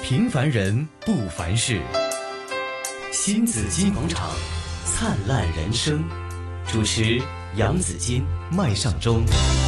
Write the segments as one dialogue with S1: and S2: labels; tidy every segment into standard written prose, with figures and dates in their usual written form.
S1: 平凡人不凡事，新紫金广场，灿烂人生。主持杨紫金、麦尚中。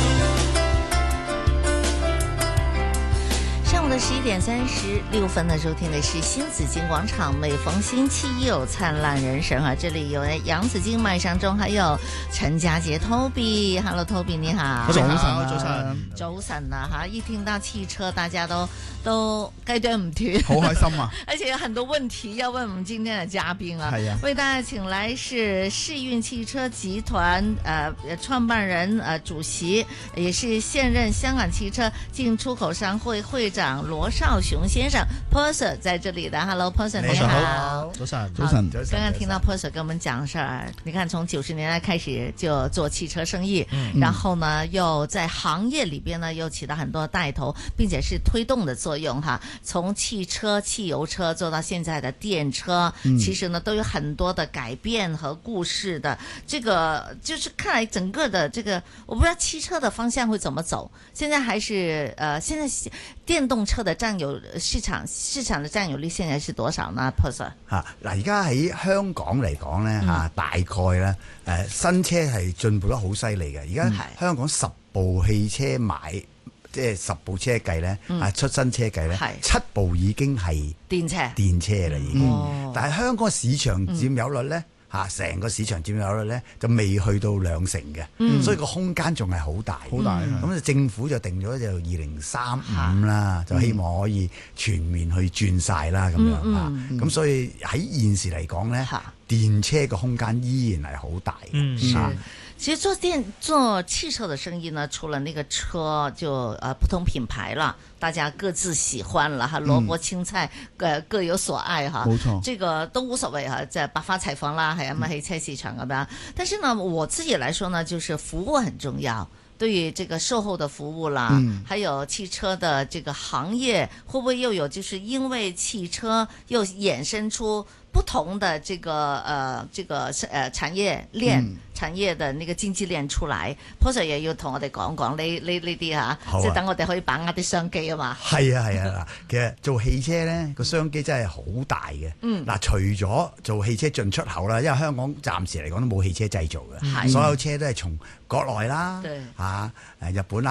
S2: 上午的11点36分呢，收听的是新紫金广场，每逢星期一有灿烂人生啊！这里有杨紫金、麦尚中，還有陳家傑 Toby。Hello Toby， 你好。
S3: 早晨，
S2: 早晨啊！哈，一聽到汽車，大家都雞啄唔斷，
S3: 好開心啊！
S2: 而且有很多問題要問我們今天的嘉賓啊。係啊，為大家請來是世運汽車集團創辦人主席，也是現任香港汽車進出口商會會長羅少雄先生 Purser 在這裡的。 Hello Purser， 你好。
S3: 早晨。
S2: 剛剛聽到 Purser 跟我們講事兒，你看從90年代開始就做汽車生意，然後呢又在行業裡邊呢又起到很多帶頭並且是推動的作用哈。從汽車、汽油車做到現在的電車，其實呢都有很多的改變和故事的。這個就是看來整個的這個，我不知道汽車的方向會怎麼走。現在還是現在電動車的佔有市場的佔有率現在是多少呢 ？Purser
S4: 嗱，而家喺香港嚟講咧大概咧新車係進步得好犀利嘅。而家香港10部汽車買，即係10部車計咧出新車計咧，7部已經係電車啦已經。但係香港市場佔有率咧成個市場佔有率咧就未去到2成嘅，所以個空間仲係好大。咁就政府就定咗就2035啦，就希望可以全面去轉晒啦咁樣。咁所以喺現時嚟講咧，電車嘅空間依然係好大嘅。
S2: 其實做汽車的生意呢，除了那個車就不同品牌了，大家各自喜歡了哈，蘿蔔青菜各有所愛哈，冇錯，這個都無所謂哈，在百花齊放啦，係啊嘛，汽車市場咁樣。但是呢，我自己來說呢，就是服務很重要，對於這個售後的服務啦，還有汽車的這個行業，會不會又有就是因為汽車又衍生出不同的這個產業鏈、產業的那個經濟鏈出來，Purser也要同我哋講講呢啲嚇，即係等我哋可以把握啲商機啊嘛。係啊嗱，
S4: 其實做汽車咧個商機真係好大嘅。嗱，除咗做汽車進出口啦，因為香港暫時嚟講都冇汽車製造嘅，所有車都係從國內啦日本啦。